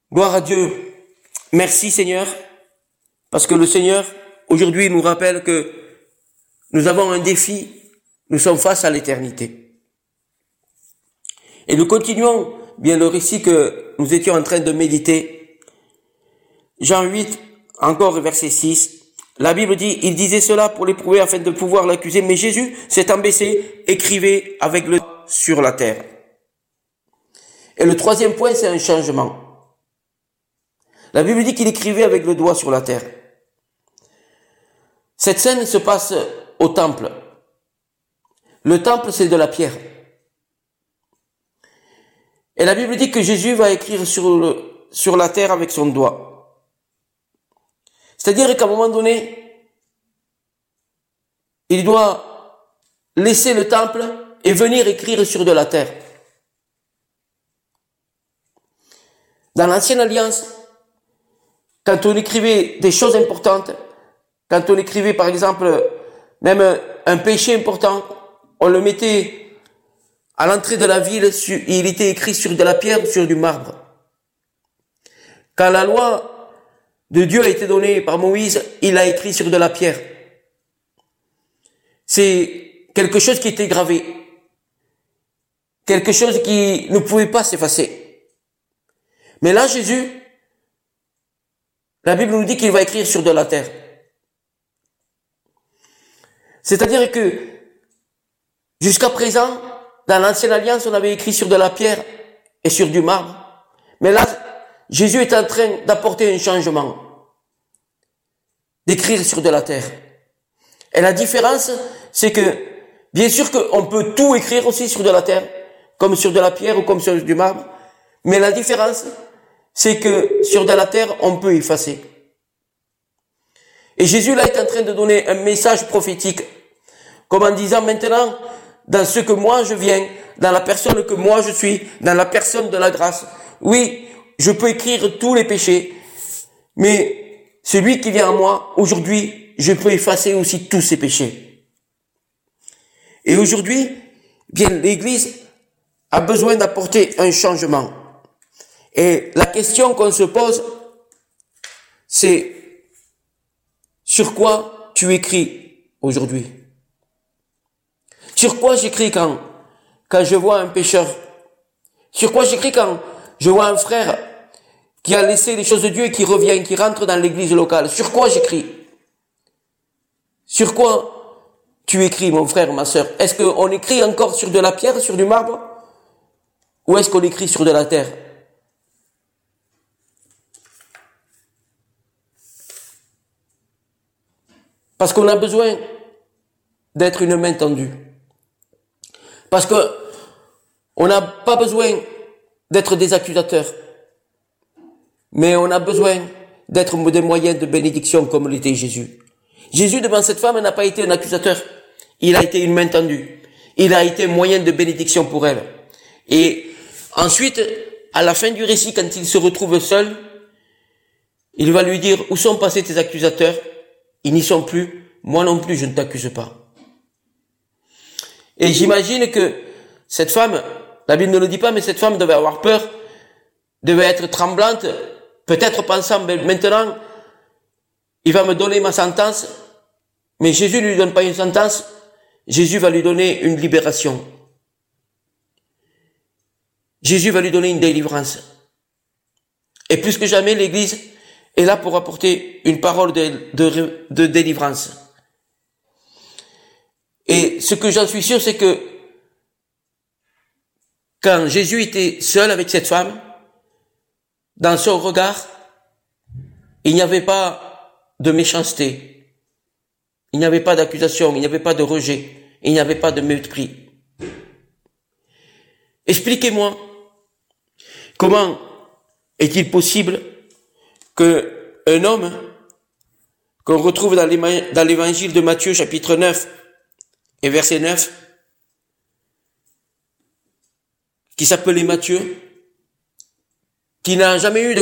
Gloire à Dieu. Merci Seigneur, parce que le Seigneur, aujourd'hui, nous rappelle que nous avons un défi, nous sommes face à l'éternité. Et nous continuons bien le récit que nous étions en train de méditer. Jean 8, encore verset 6. La Bible dit, il disait cela pour l'éprouver afin de pouvoir l'accuser, mais Jésus s'étant baissé, écrivait avec le doigt sur la terre. Et le troisième point, c'est un changement. La Bible dit qu'il écrivait avec le doigt sur la terre. Cette scène se passe au temple. Le temple, c'est de la pierre. Et la Bible dit que Jésus va écrire sur la terre avec son doigt. C'est-à-dire qu'à un moment donné, il doit laisser le temple et venir écrire sur de la terre. Dans l'Ancienne Alliance, quand on écrivait des choses importantes, quand on écrivait par exemple même un péché important, on le mettait à l'entrée de la ville, il était écrit sur de la pierre ou sur du marbre. Quand la loi de Dieu a été donnée par Moïse, il a écrit sur de la pierre. C'est quelque chose qui était gravé, quelque chose qui ne pouvait pas s'effacer. Mais là, Jésus, la Bible nous dit qu'il va écrire sur de la terre. C'est-à-dire que jusqu'à présent, dans l'Ancienne Alliance, on avait écrit sur de la pierre et sur du marbre. Mais là, Jésus est en train d'apporter un changement, d'écrire sur de la terre. Et la différence, c'est que, bien sûr qu'on peut tout écrire aussi sur de la terre, comme sur de la pierre ou comme sur du marbre, mais la différence, c'est que sur de la terre, on peut effacer. Et Jésus là est en train de donner un message prophétique, comme en disant maintenant, dans ce que moi je viens, dans la personne que moi je suis, dans la personne de la grâce, oui, je peux écrire tous les péchés, mais celui qui vient à moi, aujourd'hui, je peux effacer aussi tous ces péchés. Et aujourd'hui, bien, l'Église a besoin d'apporter un changement. Et la question qu'on se pose, c'est sur quoi tu écris aujourd'hui? Sur quoi j'écris quand je vois un pécheur? Sur quoi j'écris quand je vois un frère qui a laissé les choses de Dieu et qui revient, qui rentre dans l'église locale? Sur quoi j'écris? Sur quoi tu écris, mon frère, ma sœur? Est-ce qu'on écrit encore sur de la pierre, sur du marbre? Ou est-ce qu'on écrit sur de la terre? Parce qu'on a besoin d'être une main tendue. Parce que on n'a pas besoin d'être des accusateurs. Mais on a besoin d'être des moyens de bénédiction comme l'était Jésus. Jésus, devant cette femme, n'a pas été un accusateur. Il a été une main tendue. Il a été un moyen de bénédiction pour elle. Et ensuite, à la fin du récit, quand il se retrouve seul, il va lui dire, où sont passés tes accusateurs? Ils n'y sont plus. Moi non plus, je ne t'accuse pas. Et j'imagine que cette femme, la Bible ne le dit pas, mais cette femme devait avoir peur, devait être tremblante, peut-être pensant, maintenant, il va me donner ma sentence, mais Jésus ne lui donne pas une sentence, Jésus va lui donner une libération. Jésus va lui donner une délivrance. Et plus que jamais, l'Église est là pour apporter une parole de délivrance. Et ce que j'en suis sûr, c'est que quand Jésus était seul avec cette femme, dans son regard, il n'y avait pas de méchanceté, il n'y avait pas d'accusation, il n'y avait pas de rejet, il n'y avait pas de mépris. Expliquez-moi, comment est-il possible qu'un homme qu'on retrouve dans l'évangile de Matthieu, chapitre 9, et verset 9, qui s'appelait Matthieu, qui n'a jamais eu de